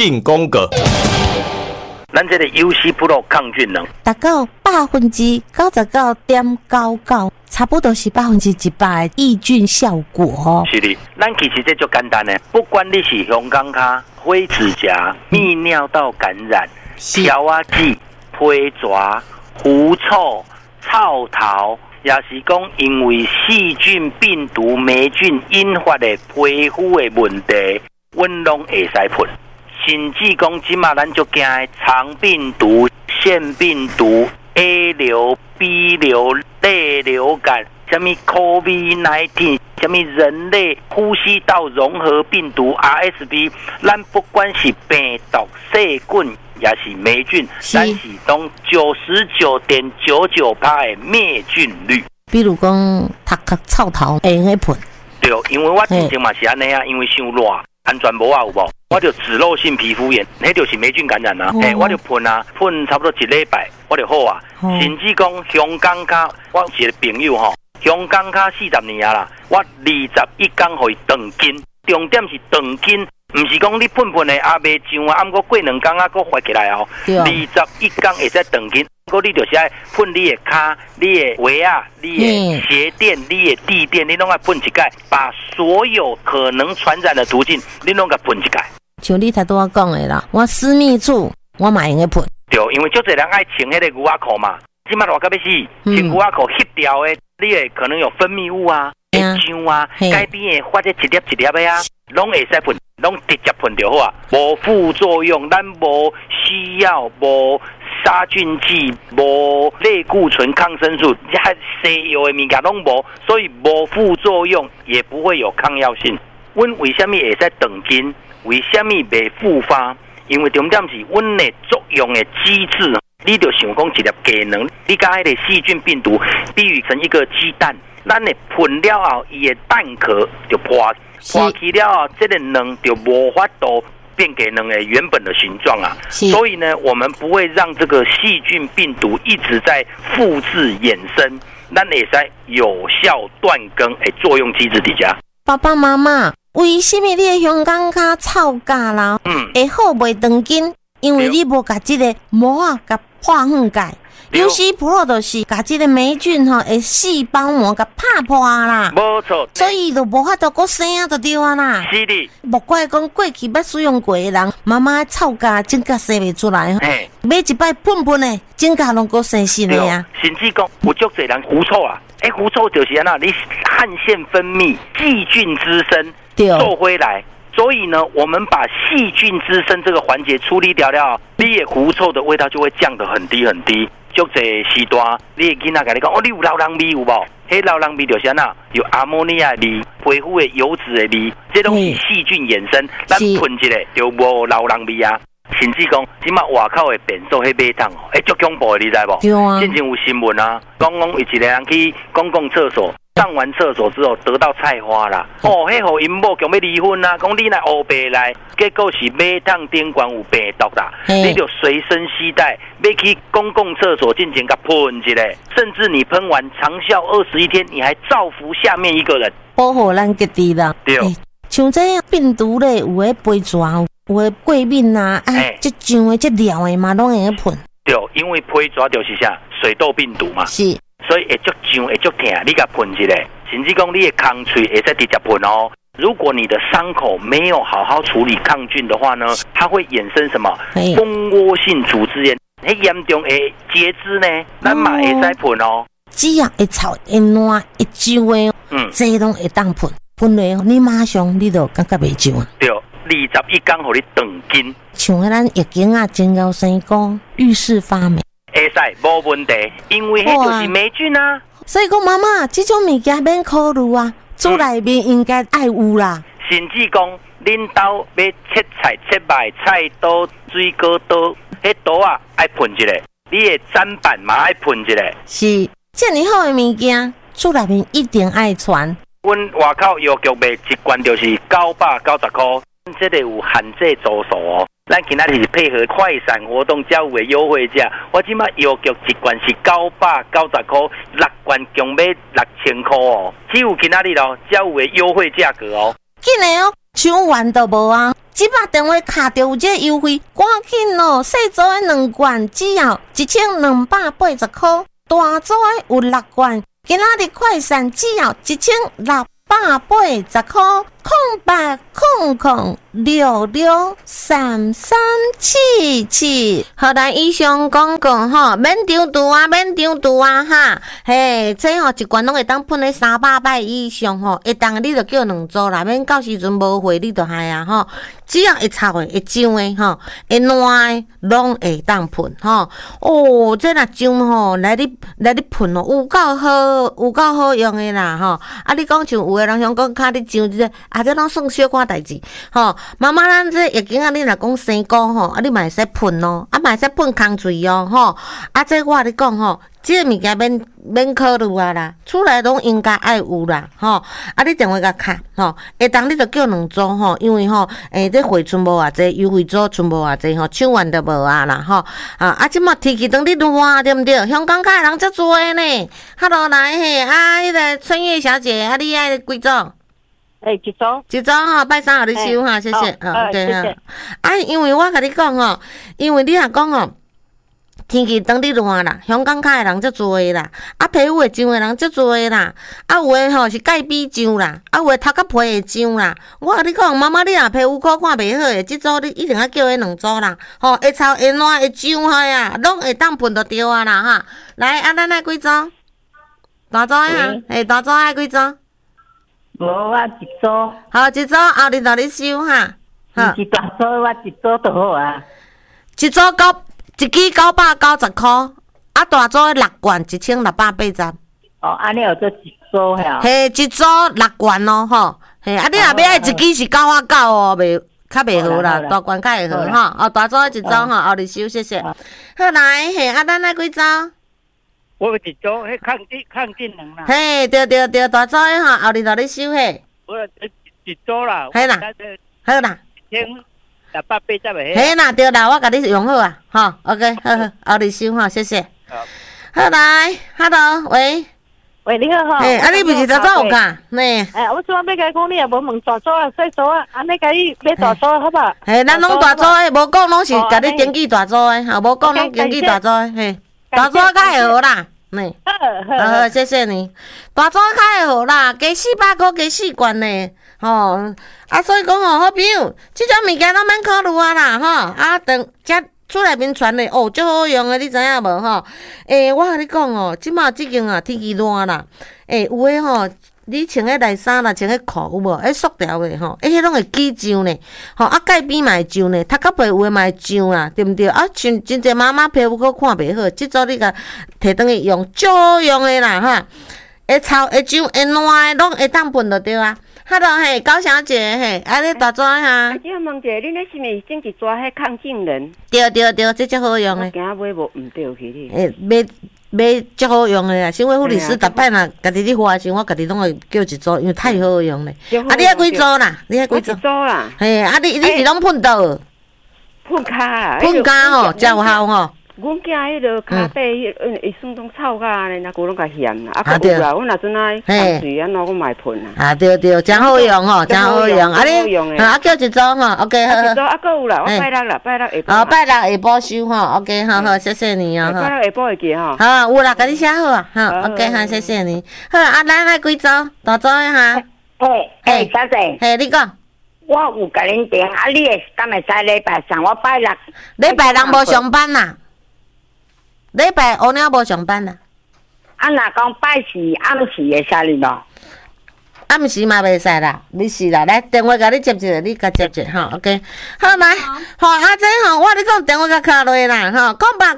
进攻个。 咱这个 UC Pro 抗菌能达到99.99%，差不多是100%的抑菌效果。 是的，咱其实这就简单的，不管你是香港卡、灰指甲、泌尿道感染、小啊剂、皮蛇、狐臭、草头，也是讲因为细菌、病毒、霉菌引发的皮肤的问题，阮拢会使喷。甚至讲，即马咱就惊肠病毒、腺病毒、A 流、B 流、类流感，什么 COVID-19， 什么人类呼吸道融合病毒 RSV， 咱不管是病毒、细菌，也是霉菌，咱是拢99.99%的灭菌率。 比如讲，头壳臭头会用喷。 对，因为我之前嘛是安尼啊，因为伤热，安全无啊有无？我就脂漏性皮肤炎，那就是霉菌感染啊！我就喷啊，喷差不多1礼拜，我就好啊。甚至讲香港卡，我有一个朋友吼，香港卡40年啊啦，我21天互伊长筋，重点是长筋，唔是讲你喷的也未上啊，过过2天啊，搁发起来哦。21天会再长筋，过你就是爱喷你的骹、你的围啊、你的鞋垫、你的地垫，你拢爱喷一盖，把所有可能传染的途径，你拢甲喷一盖。 像你才拄我讲的啦，我私密处我嘛用个喷。 对，因为足侪人爱穿迄个牛仔裤嘛，即马热到要死，穿牛仔裤翕掉的，你会可能有分泌物啊、会痒啊、改边的发这一粒一粒的啊，拢会使喷，拢直接喷就好啊，无副作用，咱无需要无杀菌剂、无类固醇、抗生素，西药的物件拢无，所以无副作用，也不会有抗药性。阮为什么会使长筋？为什么袂复发？因为重点是阮的作用的机制，你就想讲一粒鸡卵，你甲迄个细菌病毒比喻成一个鸡蛋，咱的喷了后，伊的蛋壳就破去了后，这个卵就无法度变给卵的原本的形状啊。所以呢，我们不会让这个细菌病毒一直在复制衍生，咱会使有效断根的作用机制底下。 爸爸妈妈。为什么你的香港卡臭甲啦？会好袂长筋？因为你无甲这个膜啊，甲破坏解。UC Pro 就是甲这个霉菌吼，的细胞膜甲拍破啦。 没错， 所以就无法度搁生就对啊啦。 是的， 莫怪讲过去捌使用过的人，妈妈的臭甲真甲生袂出来。每一摆喷喷的，真甲拢搁生新的啊。 甚至讲有足侪人狐臭啊，狐臭就是安那，你汗腺分泌细菌滋生。做回来，所以呢，我们把细菌滋生这个环节处理掉了，你的狐臭的味道就会降得很低很低。足侪时段，你的囡仔跟你讲，你有老人味有无？迄老人味就是安那，有阿莫尼亚味、皮肤的油脂的味，这拢是细菌衍生。咱喷一个就无老人味啊。甚至讲，即马外口的便所迄马桶，足恐怖的，你知无？ 对啊。 之前有新闻啊，讲有一个人去公共厕所。上完厕所之后得到菜花啦，迄互因某强要离婚啊，讲你来黑白来，结果是马桶顶管有病毒啦，你就随身携带，要去公共厕所进行个喷一下，甚至你喷完长效21天，你还造福下面一个人， 保护咱自己啦。 对， 像这样病毒咧，有诶飞蛇，有诶过敏啊，这上诶这料诶嘛，拢会喷。 对，因为飞蛇就是啥水痘病毒嘛。 是。 所以会足痒会足痛，你甲喷一下，甚至讲你的空嘴会使直接喷哦。如果你的伤口没有好好处理抗菌的话呢，它会衍生什么蜂窝性组织炎，很严重会截肢呢，咱嘛会使喷哦。 只要会臭会烂会揪的，这拢会当喷，喷落你马上你就感觉袂痒啊。 对，21天互你长筋。 像咱月经啊，真高生讲浴室发霉。 会使无问题，因为迄就是霉菌啊。 所以讲妈妈，这种物件免考虑啊，厝内面应该爱有啦。 甚至讲，恁兜要切菜切麦，菜刀、水果刀，迄刀啊爱喷一下，你的砧板嘛爱喷一下。 是，这么好的物件，厝内面一定爱传。 阮外口药局卖一罐就是990块，这个有限制组数哦。咱今仔日是配合快闪活动才有的优惠价，我即马药局一罐是990块，6罐共买6000块哦，只有今仔日咯才有的优惠价格哦。 紧的哦，抢完都无啊！ 即摆电话卡着有这个优惠，赶紧哦！细组的2罐只要1280块，大组的有6罐，今仔日快闪只要1680块。0800663377，好来以上广告吼，免张图啊哈，嘿，这吼一罐拢会当喷咧300摆以上吼，会当你就叫2组啦，免到时阵无货你就害啊吼，只要会臭的、会痒的吼、会烂的，拢会当喷吼。哦，这若痒吼，来你喷哦，有够好用的啦吼。啊，你讲像有的人想讲较你痒这啊，这拢算小可代志吼。妈妈，咱这月经啊，你若讲生菇吼，啊，你嘛会使喷哦，啊，嘛会使喷空嘴哦吼。啊，这我你讲吼，这个物件免考虑啊啦，厝内拢应该爱有啦吼。啊，你电话甲卡吼，会当你就叫2组吼，因为吼，这货剩无偌济，优惠组剩无偌济吼，抢完就无啊啦吼。啊，即马天气当你热对毋对？香港较人遮多呢。Hello， 来嘿，啊，迄个春月小姐，啊，你爱几组？一组吼，拜三互你收哈，谢谢。 谢谢。 啊，因为我甲你讲吼，因为你若讲吼。天气当你热啦，香港较的人足多啦，啊皮肤会痒的人足多啦，啊有诶吼是盖比痒啦，啊有诶头壳皮会痒啦。我甲你讲，妈妈你若皮肤看袂好诶，即组你一定要叫迄2组啦，吼会臭会烂会痒吼呀，拢会当喷就对啊啦哈。来，啊咱爱几组？大组啊，大组爱几组？ 无我一组。 好，一组后日就你收哈。 是大组，我一组就好啊。 一支990块，啊大组的6罐1680。 哦，安尼有做一组嘿。 嘿，一组6罐咯吼，嘿，啊你若要爱一支是9哦，较袂好啦，大罐较会好吼。哦，大组一组吼，后日收，谢谢。好来，嘿，啊咱爱几组？ 我有一组，迄抗菌能啦。 嘿，对，大组的吼，后日就你收嘿。 我一组啦。 嘿啦，好啦。 1680才袂。 嘿啦，对啦，我甲你用好啊，吼 ，OK， 好，后日收吼，谢谢。好来 ，Hello， 喂， 你好。 嘿，啊，你不是大组有噶？呢？ 我昨晚要甲你讲，你也无问大组啊、细组啊，安尼甲你买大组好吧？ 嘿，咱拢大组的，无讲拢是甲你登记大组的，吼，无讲拢登记大组的，嘿，大组较会好啦。呢，好，谢谢你。大组较会好啦，加400块，加4罐呢，吼。啊，所以讲吼，好朋友，即种物件拢免考虑啊啦，吼。啊，等遮厝内面传的哦，足好用的，你知影无吼？我甲你讲哦，即马即间啊，天气热啦，有诶吼。你穿迄内衫啦，穿迄裤有无？迄塑料的吼，迄拢会起痒呢。吼，啊盖边嘛会痒呢，头壳皮有诶嘛会痒啊，对毋对？啊，像真侪妈妈皮肤佫看袂好，即组你甲摕转去用，足好用诶啦哈。会臭会痒会烂诶，拢会当喷就对啊。Hello， 嘿，高小姐，嘿，啊，你大纸哈？ 即问者，恁咧是咪整一抓迄抗菌人？ 对，这足好用诶。 我惊买无毋对去哩。 买足好用诶啦！新卫护理师逐摆若家己咧花时，我家己拢会叫一组，因为太好用咧。啊，你爱几组啦？你爱几组？ 一组啦。 嘿，啊，你是拢喷倒？ 喷骹。 喷骹吼，真有效吼。 阮囝迄落骹底，会算拢臭甲安尼，那个拢甲咸啦。啊，有啦，阮若阵爱香水安怎，我嘛会喷啦。 啊，对，真好用吼，真好用。啊，你啊叫一组吼 ，OK 好。 一组啊，佫有啦，我拜六啦，拜六下晡。 哦，拜六下晡收吼 ，OK 好，谢谢你哦。 拜六下晡会记吼。 好，有啦，甲你写好啊，好 ，OK 好，谢谢你。好，啊，咱来几组？大组的哈。 嘿，小姐。 嘿，你讲。 我有甲恁订，啊，你会敢会使礼拜三？我拜六。 礼拜六无上班啦。礼拜乌鸟无上班啦。 啊，若讲拜四暗时会使哩无？ 暗时嘛袂使啦，你是啦，来电话甲你接一个，你甲接一个吼 ，OK， 好来，吼啊这吼，我你讲电话甲卡落啦，吼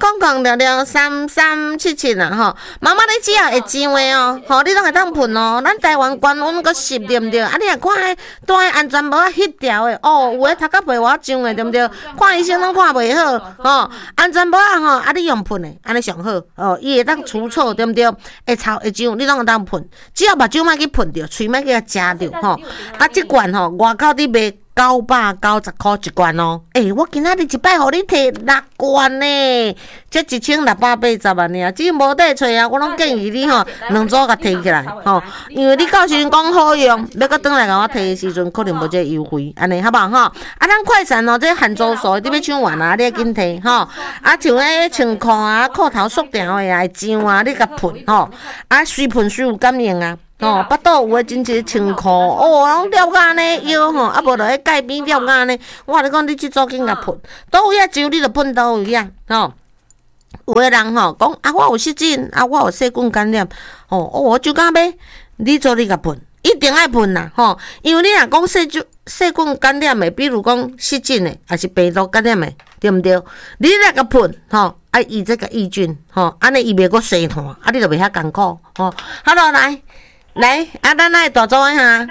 ，0800633377啦，吼，妈妈你只要会痒的哦，吼，你拢会当喷哦，咱台湾官网阁湿对毋对？啊，你若看迄戴安全帽啊迄条的，哦，有诶头壳皮我痒的对毋对？看医生拢看袂好，吼，安全帽啊吼，啊你用喷的，安尼上好，哦，伊会当除臭对毋对？会臭会痒，你拢会当喷，只要目睭莫去喷着，喙莫。去甲食着吼，啊！即罐吼外口伫卖 990块一罐哦。我今仔日一摆互你摕6罐呢，才1680万呢。只无得找啊，我拢建议你吼2组甲摕起来吼，因为你到时阵讲好用，要搁转来甲我摕的时阵，可能无这优惠，安尼好不好吼？咱快闪哦，这限组数，你要抢完啊，你要紧摕吼。像迄穿裤啊、裤头缩条的啊、酱啊，你甲喷吼，水喷水有感应啊。巴肚有诶，真侪穿裤拢了甲呢腰吼，无就迄盖边了甲呢。我你讲，你即组紧甲喷，倒位啊酒你就喷倒位啊，吼。有诶人吼讲我有湿疹我有细菌感染，我就讲要你做你甲喷，一定爱喷啦，吼，因为你若讲细菌感染诶，比如讲湿疹诶，还是病毒感染诶，对毋对？你若甲喷吼，伊这个抑菌吼，安尼伊袂阁生炭，你就袂遐艰苦吼。好咯，来，咱来大做一下。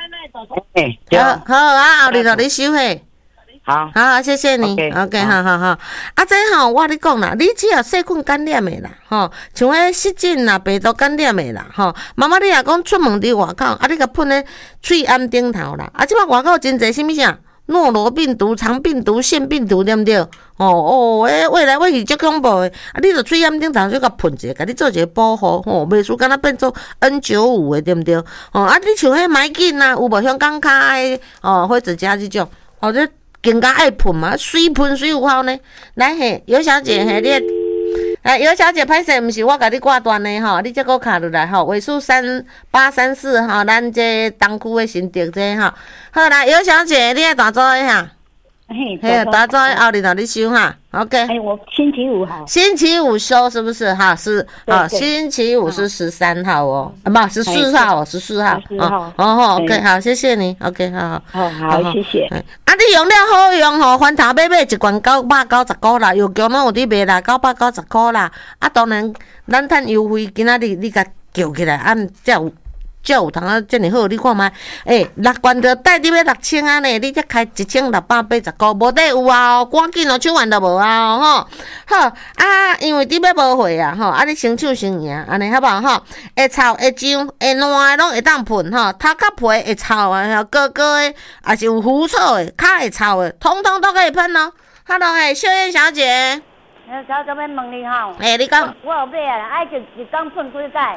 好，后日就你收嘿。好，谢谢你。OK， 好。这我你讲啦，你只要细菌感染的啦，像迄湿疹啦、病毒感染的啦，妈妈你若讲出门伫外口，你甲喷咧喙暗顶头啦，即摆外口真侪什么啥？诺罗病毒、肠病毒、腺病毒，对毋对？未来会是足恐怖的。你著喙暗顶头就甲喷者，甲你做一个保护，袂输敢若变做 N95的，对毋对？你像迄买紧啊，有无香港卡的灰指甲即种，这更加爱喷嘛，水喷水有效呢。来尤小姐尤小姐，歹势，毋是我甲你挂断的吼，你才搁卡落来吼，尾数3834吼，咱这东区的新竹这吼。好啦，尤小姐，你爱大做一下。大做后日你收哈 ，OK。 我星期五好。 星期五收是不是哈？是星期五是13号哦，不14号，14号。OK， 好，谢谢你 ，OK， 好， 谢谢。 你用了好用吼，翻头买一罐990块啦，药局拢有伫卖啦，990块啦。当然，咱趁优惠，今仔日你甲叫起来，才有通啊，遮尔好，你看卖，6罐着带你要6000啊呢，你才开1680块，无得有啊，赶紧哦，抢完就无啊，吼。好因为你要无货啊，吼，你先抢先赢，安尼好不好？吼，会臭会痒会烂的拢会当喷吼，头壳皮会臭的，高的，也是有腐臭的，骹会臭的，通通都可以喷哦。Hello， 秀燕小姐。 小姐要问你吼。 你讲。 我有买啊，爱一缸喷几摆？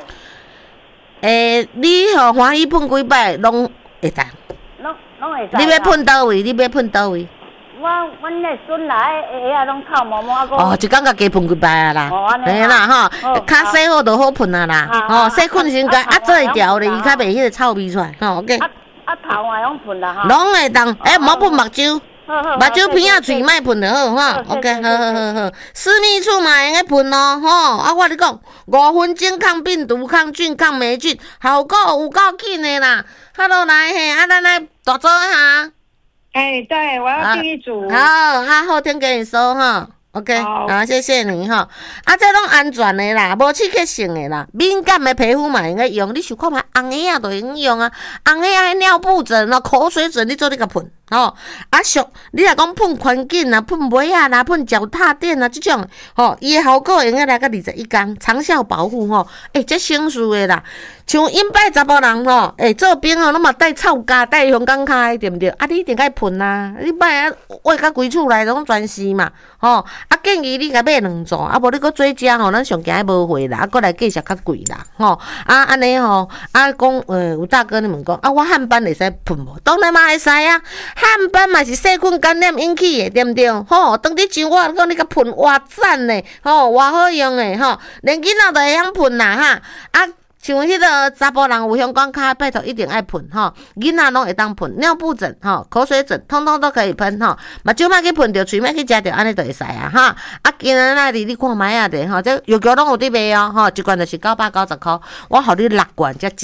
你欢喜喷几摆拢会当， 拢会使。 你要喷倒位？ 阮那孙啦，下啊拢臭毛毛一工甲加喷几摆啊啦，嘿啦较洗好就好喷啊啦，洗菌先解做会调咧，伊较袂迄个臭味出来，OK。 头啊拢喷啦拢会当，毋好喷目睭。目睭片啊，嘴莫喷就好，OK， 好。私密处嘛会用个喷哦，我你讲5分钟抗病毒、抗菌、抗霉菌，效果有够紧的啦。Hello， 来咱来大做一下。 对，我要第一组。 好听给你说哈。OK， 好，谢谢你哈。这拢安全的啦，无刺激性的啦，敏感的皮肤嘛应该用。你想看卖红眼就用用啊，红眼尿布疹啊、口水疹，你做你甲喷你若讲喷环境啊、喷máy啊啦、喷脚踏垫啊这种伊的效果用来到21天，长效保护这省事的啦。像因摆查甫人做兵拢嘛带臭甲、带香港卡，对不对？你一定该喷啊！你摆挖到规厝内拢全是嘛，建议你甲买2组，无你搁做食咱上惊无货啦，搁来计价较贵啦，安尼讲有大哥你问讲我汗斑会使喷无？当然嘛会使啊，汗斑嘛是细菌感染引起的，对不对？当你上我讲你甲喷偌赞呢，偌好用的连囡仔都会晓喷啦像迄个查甫人有香港卡，拜托一定爱喷囡仔拢会当喷，尿布疹口水疹，通通都可以喷目睭莫去喷着，喙莫去食着，安尼就会使啊今仔日你看卖啊的这药局拢有伫卖一罐就是990块，我互你6罐才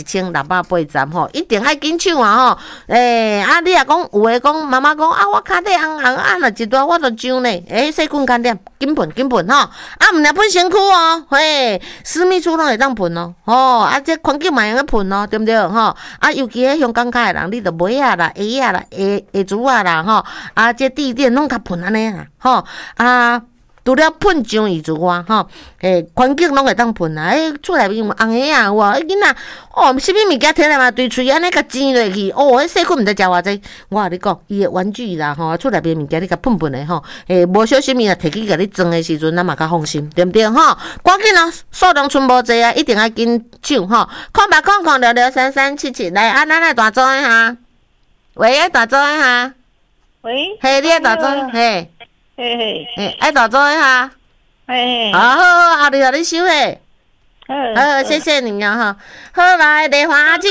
1680一定爱紧抢啊你若讲有诶讲妈妈讲我骹底红红若一段我就痒呢，细菌感染紧喷毋若喷身躯私密处拢会当喷这环境嘛用个喷对不对尤其迄香港卡的人，你着尾啊啦、鞋啊啦、下珠啊啦这地垫拢甲喷安尼除了喷上以外吼，环境拢会当喷啊。厝内面红个啊，哇，囡仔什么物件摕来嘛，对喙安尼甲煎落去，迄细菌毋知食偌济。我甲你讲，伊的玩具啦吼，厝内面物件你甲喷喷的吼，无小心伊若摕去甲你装的时阵，咱嘛较放心，对毋对吼？赶紧啊，数量剩无济啊，一定要紧抢吼！0800663377来，咱来大做一下，喂，爱大做一下， 喂， 嘿，你爱大做，嘿，爱大做一下，好，后日互你收嘿，好，谢谢你啊哈，好来，梨花子，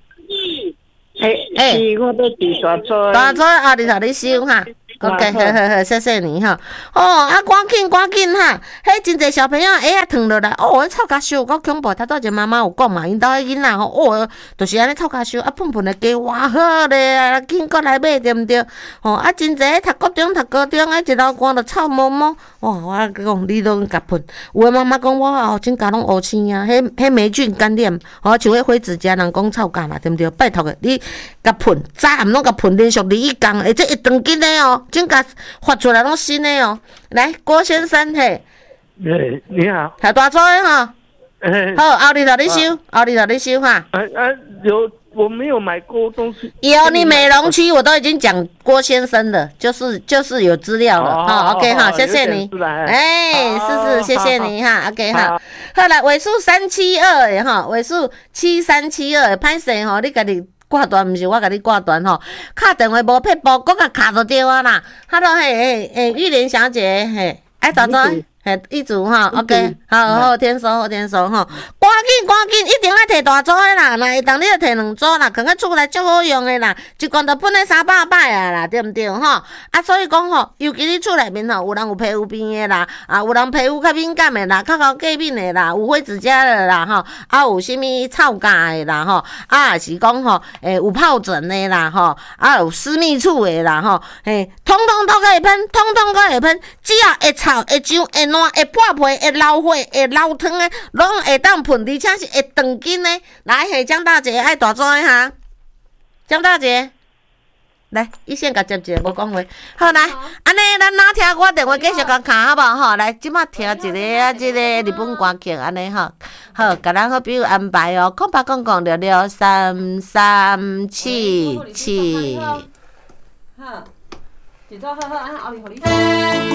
我都伫大做， 大做后日互你收哈。OK， 好，谢谢你哈。赶紧哈，迄真侪小朋友鞋啊烫落来，迄臭甲烧够恐怖。头仔一妈妈有讲嘛，因兜迄囡仔吼，就是安尼臭甲烧，喷喷的加偌好咧，紧过来买对毋对？真侪读高中，一流汗就臭毛毛。我讲你拢甲喷，有诶妈妈讲我后颈甲拢乌青啊，迄霉菌感染，像迄灰指甲人讲臭甲嘛，对毋对？拜托诶，你甲喷，早暗拢甲喷，连续21天，而且一长斤诶哦。真甲发出来拢新的哦，来郭先生嘿， 你好， 还大做的哈，好，后日互你收哈。 我没有买过东西。 有你美容区我都已经讲郭先生了，就是有资料了哈。OK 哈，谢谢你。是，谢谢你哈。OK 哈，好来尾数372的哈，尾数7372的，歹势吼，你家己。挂断毋是我甲你挂断吼，敲电话无撇步，搁甲卡到电话啦。Hello， 玉莲小姐，爱怎做？一组哈 ，OK， 好，天收吼，赶紧，一定要摕大组的啦，若会当你就摕2组啦，放喺厝内足好用的啦，一罐就喷咧300摆啊啦，对毋对吼？所以讲吼，尤其你厝内面吼，有人有皮肤病的啦，有人皮肤较敏感的啦，较过敏的啦，有灰指甲的啦，有啥物臭甲的啦，也是讲吼，有疱疹的啦，有私密处的啦，通通都可以喷，只要会臭、会痒、会烂、会破皮、会流血、会流汤的，拢会当喷，而且是会长筋的。来，江大姐爱大做一下，江大姐，来，一线甲接无讲话。好来，安尼咱哪听我电话继续甲卡好无吼？来，即马听一个即个日本歌曲安尼吼，好，甲咱好朋友安排哦，0800663377。 好，一组好，后日互你。